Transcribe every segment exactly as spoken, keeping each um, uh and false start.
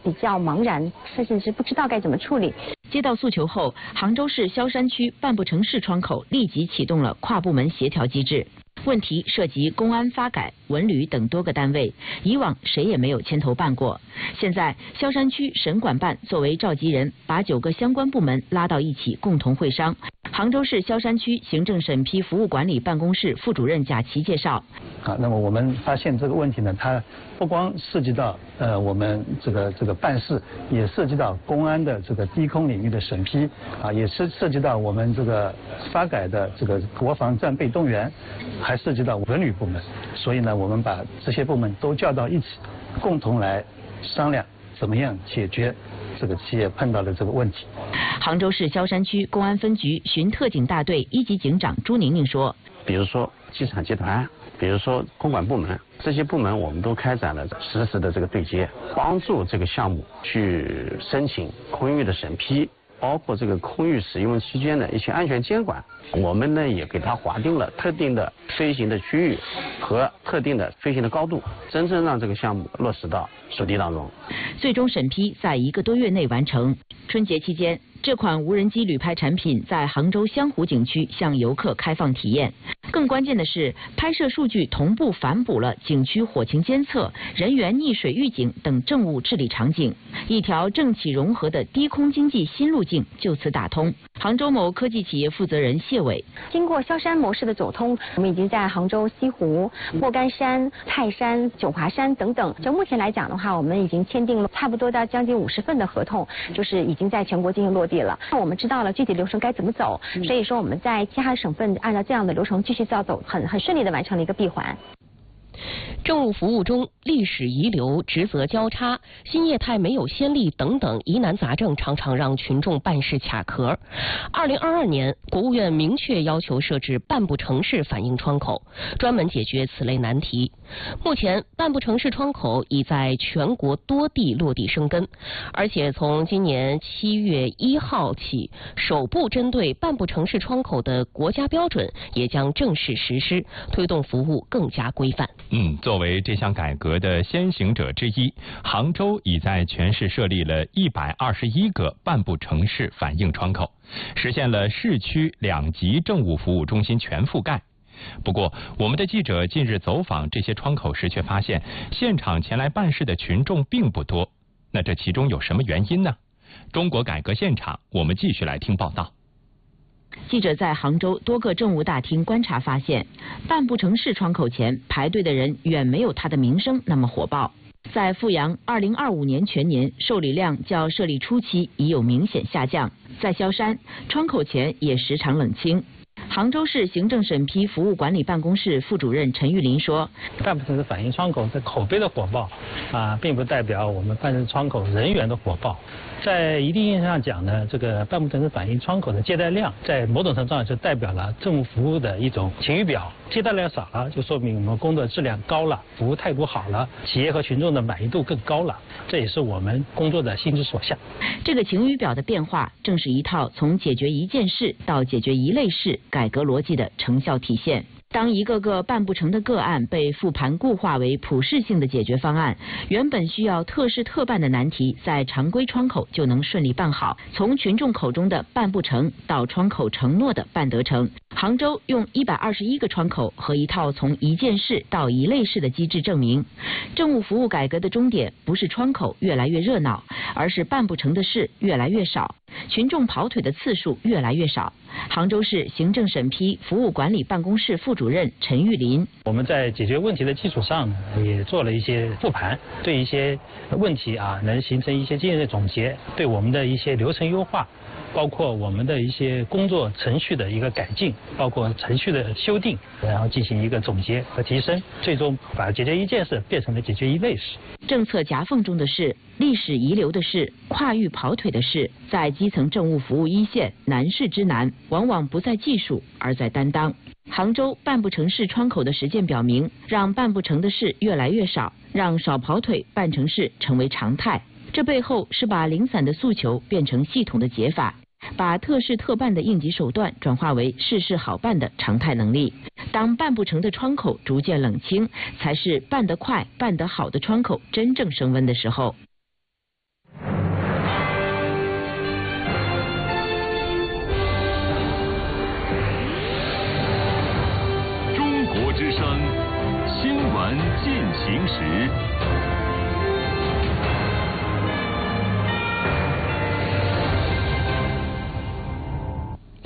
比较茫然，甚至是不知道该怎么处理。 接到诉求后，杭州市萧山区半步城市窗口立即启动了跨部门协调机制。问题涉及公安、发改、文旅等多个单位，以往谁也没有牵头办过。现在，萧山区省管办作为召集人，把九个相关部门拉到一起，共同会商。杭州市萧山区行政审批服务管理办公室副主任贾琦介绍： 啊，那么我们发现这个问题呢，它不光涉及到呃我们这个这个办事，也涉及到公安的这个低空领域的审批，啊，也是涉及到我们这个发改的这个国防战备动员，还涉及到文旅部门。所以呢，我们把这些部门都叫到一起，共同来商量怎么样解决这个企业碰到的这个问题。 杭州市萧山区公安分局巡特警大队一级警长朱宁宁说：“ 比如说机场集团，比如说空管部门，这些部门我们都开展了实时的这个对接，帮助这个项目去申请空域的审批，包括这个空域使用期间的一些安全监管。我们呢也给它划定了特定的飞行的区域和特定的飞行的高度，真正让这个项目落实到实地当中。 最终审批在一个多月内完成。春节期间，这款无人机旅拍产品在杭州湘湖景区向游客开放体验。更关键的是，拍摄数据同步反哺了景区火情监测、人员溺水预警等政务治理场景，一条政企融合的低空经济新路径就此打通。杭州某科技企业负责人谢伟： 经过萧山模式的走通，我们已经在杭州西湖、莫干山、泰山、九华山等等，就目前来讲的话，我们已经签订了差不多到将近五十份的合同，就是已经在全国进行落地了。那我们知道了具体流程该怎么走，所以说我们在其他省份按照这样的流程继续照走，很很顺利的完成了一个闭环。 政务服务中历史遗留、职责交叉、新业态没有先例等等疑难杂症，常常让群众办事卡壳。二零二二年，国务院明确要求设置半步城市反映窗口，专门解决此类难题。目前，半步城市窗口已在全国多地落地生根，而且从今年七月一号起，首部针对半步城市窗口的国家标准也将正式实施，推动服务更加规范。 嗯，作为这项改革的先行者之一，杭州已在全市设立了一百二十一个半步城市反映窗口，实现了市区两级政务服务中心全覆盖。不过，我们的记者近日走访这些窗口时，却发现现场前来办事的群众并不多。那这其中有什么原因呢？中国改革现场，我们继续来听报道。 记者在杭州多个政务大厅观察发现，半步城市窗口前排队的人远没有它的名声那么火爆。在阜阳，二零二五年全年受理量较设立初期已有明显下降。在萧山，窗口前也时常冷清。杭州市行政审批服务管理办公室副主任陈玉林说：“ 半步城市反映窗口这口碑的火爆啊，并不代表我们办事窗口人员的火爆。在一定意义上讲呢，这个半步城市反映窗口的接待量，在某种程度上就代表了政务服务的一种晴雨表。接待量少了，就说明我们工作质量高了，服务态度好了，企业和群众的满意度更高了。这也是我们工作的心之所向。 这个晴雨表的变化，正是一套从解决一件事到解决一类事改革逻辑的成效体现。当一个个办不成的个案被复盘固化为普适性的解决方案，原本需要特事特办的难题，在常规窗口就能顺利办好。从群众口中的办不成，到窗口承诺的办得成。杭州用一百二十一个窗口和一套从一件事到一类事的机制证明，政务服务改革的终点不是窗口越来越热闹，而是办不成的事越来越少，群众跑腿的次数越来越少。杭州市行政审批服务管理办公室副主任陈玉林： 我们在解决问题的基础上呢，也做了一些复盘，对一些问题啊，能形成一些经验的总结，对我们的一些流程优化，包括我们的一些工作程序的一个改进，包括程序的修订，然后进行一个总结和提升，最终把解决一件事变成了解决一类事。 政策夹缝中的事，历史遗留的事，跨域跑腿的事，在基层政务服务一线，难事之难，往往不在技术，而在担当。杭州办不成事窗口的实践表明，让办不成的事越来越少，让少跑腿办成事成为常态。这背后是把零散的诉求变成系统的解法，把特事特办的应急手段转化为事事好办的常态能力。当办不成的窗口逐渐冷清，才是办得快、办得好的窗口真正升温的时候。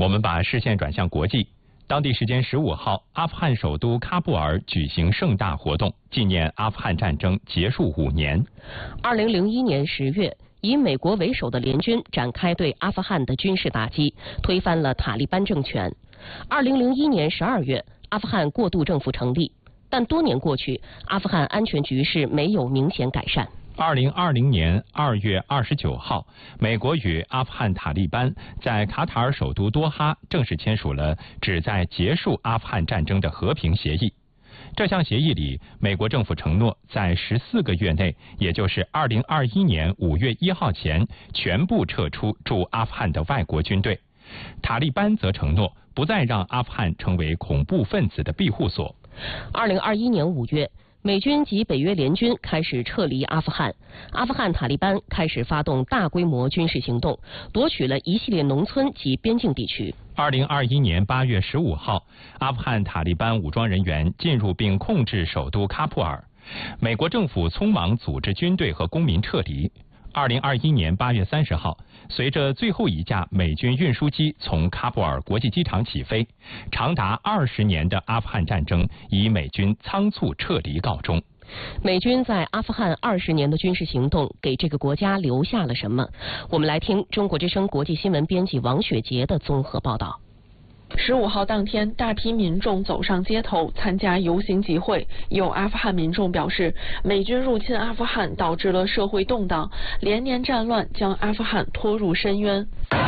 我们把视线转向国际。当地时间十五号，阿富汗首都喀布尔举行盛大活动，纪念阿富汗战争结束五年。 二零零一年十月，以美国为首的联军展开对阿富汗的军事打击，推翻了塔利班政权。二零零一年十二月，阿富汗过渡政府成立，但多年过去，阿富汗安全局势没有明显改善。 二零二零年二月二十九号，美国与阿富汗塔利班在卡塔尔首都多哈正式签署了旨在结束阿富汗战争的和平协议。这项协议里，美国政府承诺在十四个月内，也就是二零二一年五月一号前，全部撤出驻阿富汗的外国军队。塔利班则承诺不再让阿富汗成为恐怖分子的庇护所。 二零二一年五月。美军及北约联军开始撤离阿富汗，阿富汗塔利班开始发动大规模军事行动，夺取了一系列农村及边境地区。 二零二一年八月十五号，阿富汗塔利班武装人员进入并控制首都喀布尔，美国政府匆忙组织军队和公民撤离。二零二一年八月三十号，随着最后一架美军运输机从喀布尔国际机场起飞，长达二十年的阿富汗战争以美军仓促撤离告终。 美军在阿富汗二十年的军事行动给这个国家留下了什么？我们来听中国之声国际新闻编辑王雪杰的综合报道。 十五号当天，大批民众走上街头参加游行集会。有阿富汗民众表示，美军入侵阿富汗导致了社会动荡，连年战乱将阿富汗拖入深渊。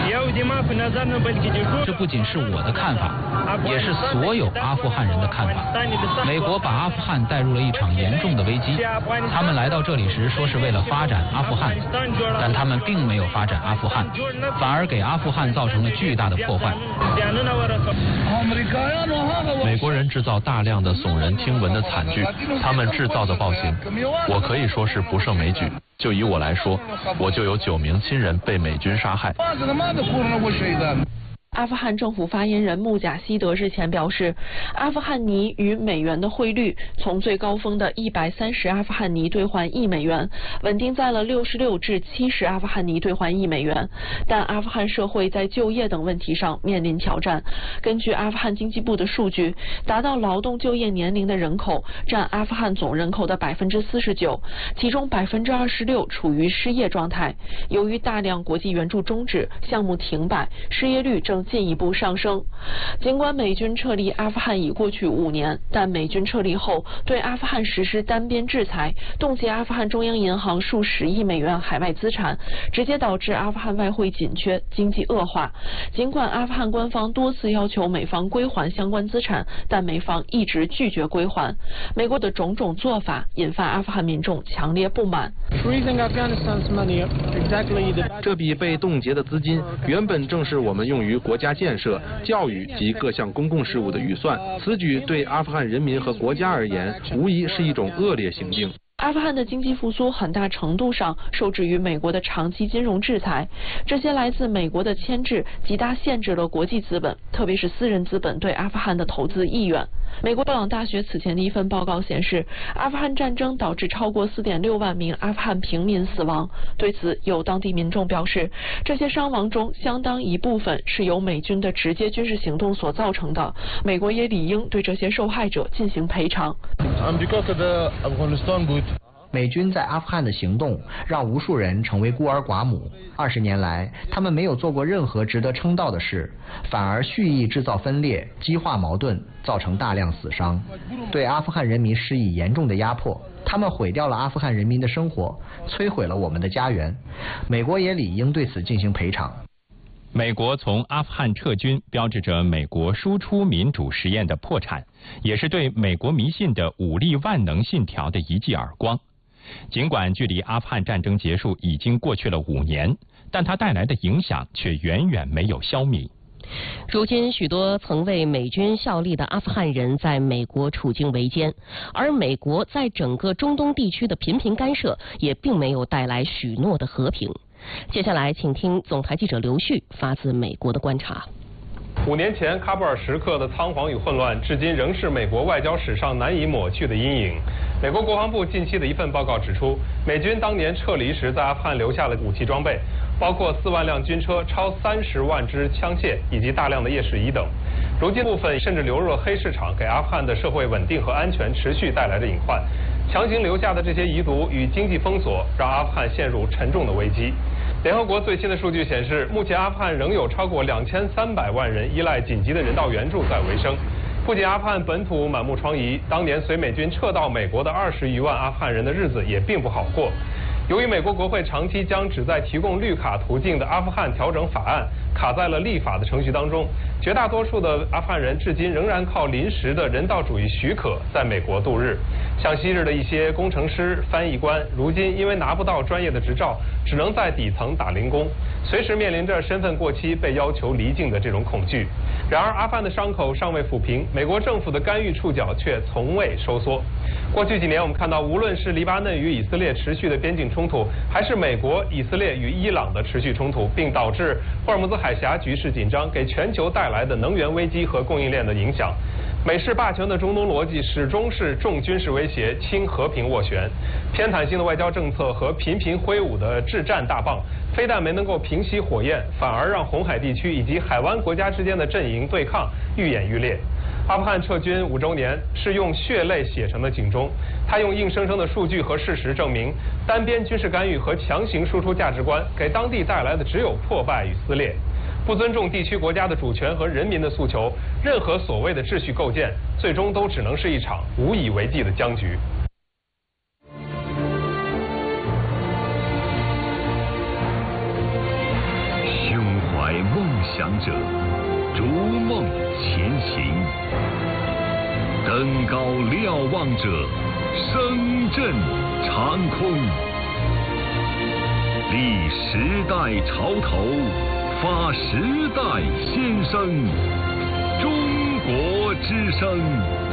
这不仅是我的看法，也是所有阿富汗人的看法。美国把阿富汗带入了一场严重的危机。他们来到这里时说是为了发展阿富汗，但他们并没有发展阿富汗，反而给阿富汗造成了巨大的破坏。 美国人制造大量的耸人听闻的惨剧，他们制造的暴行，我可以说是不胜枚举。就以我来说，我就有九名亲人被美军杀害。 阿富汗政府发言人穆贾希德日前表示，阿富汗尼与美元的汇率从最高峰的一百三十阿富汗尼兑换一美元，稳定在了六十六至七十阿富汗尼兑换一美元。但阿富汗社会在就业等问题上面临挑战。根据阿富汗经济部的数据，达到劳动就业年龄的人口占阿富汗总人口的百分之四十九，其中百分之二十六处于失业状态。由于大量国际援助终止，项目停摆，失业率正进一步上升。尽管美军撤离阿富汗已过去五年，但美军撤离后对阿富汗实施单边制裁，冻结阿富汗中央银行数十亿美元海外资产，直接导致阿富汗外汇紧缺，经济恶化。尽管阿富汗官方多次要求美方归还相关资产，但美方一直拒绝归还。美国的种种做法引发阿富汗民众强烈不满。 这笔被冻结的资金原本正是我们用于国家建设、教育及各项公共事务的预算，此举对阿富汗人民和国家而言，无疑是一种恶劣行径。 阿富汗的经济复苏很大程度上受制于美国的长期金融制裁，这些来自美国的牵制极大限制了国际资本，特别是私人资本对阿富汗的投资意愿。美国布朗大学此前的一份报告显示，阿富汗战争导致超过 四点六万名阿富汗平民死亡。对此，有当地民众表示，这些伤亡中相当一部分是由美军的直接军事行动所造成的，美国也理应对这些受害者进行赔偿。 美军在阿富汗的行动让无数人成为孤儿寡母。二十年来，他们没有做过任何值得称道的事，反而蓄意制造分裂、激化矛盾，造成大量死伤，对阿富汗人民施以严重的压迫。他们毁掉了阿富汗人民的生活，摧毁了我们的家园。美国也理应对此进行赔偿。 美国从阿富汗撤军，标志着美国输出民主实验的破产，也是对美国迷信的武力万能信条的一记耳光。尽管距离阿富汗战争结束已经过去了五年，但它带来的影响却远远没有消弭。 如今，许多曾为美军效力的阿富汗人在美国处境维艰，而美国在整个中东地区的频频干涉也并没有带来许诺的和平。接下来，请听总台记者刘旭发自美国的观察。 五年前，喀布尔时刻的仓皇与混乱，至今仍是美国外交史上难以抹去的阴影。美国国防部近期的一份报告指出，美军当年撤离时在阿富汗留下了武器装备， 包括四万辆军车、超三十万支枪械以及大量的夜视仪等。如今部分甚至流入了黑市场，给阿富汗的社会稳定和安全持续带来着隐患。强行留下的这些遗毒与经济封锁，让阿富汗陷入沉重的危机。联合国最新的数据显示，目前阿富汗仍有超过两千三百万人依赖紧急的人道援助在维生。不仅阿富汗本土满目疮痍，当年随美军撤到美国的二十余万阿富汗人的日子也并不好过。由于美国国会长期将旨在提供绿卡途径的阿富汗调整法案卡在了立法的程序当中，绝大多数的阿富汗人至今仍然靠临时的人道主义许可在美国度日。像昔日的一些工程师、翻译官，如今因为拿不到专业的执照，只能在底层打零工，随时面临着身份过期被要求离境的这种恐惧。然而，阿富汗的伤口尚未抚平，美国政府的干预触角却从未收缩。过去几年，我们看到，无论是黎巴嫩与以色列持续的边境冲突，还是美国、以色列与伊朗的持续冲突，并导致霍尔木兹海峡局势紧张，给全球带来的能源危机和供应链的影响。美式霸权的中东逻辑始终是重军事威胁，轻和平斡旋。偏袒性的外交政策和频频挥舞的制战大棒，非但没能够平息火焰，反而让红海地区以及海湾国家之间的阵营对抗愈演愈烈。阿富汗撤军五周年是用血泪写成的警钟，它用硬生生的数据和事实证明，单边军事干预和强行输出价值观给当地带来的只有破败与撕裂。不尊重地区国家的主权和人民的诉求，任何所谓的秩序构建，最终都只能是一场无以为继的僵局。 胸怀梦想者，逐梦前行；登高瞭望者，声震长空。立时代潮头，发时代先声，中国之声。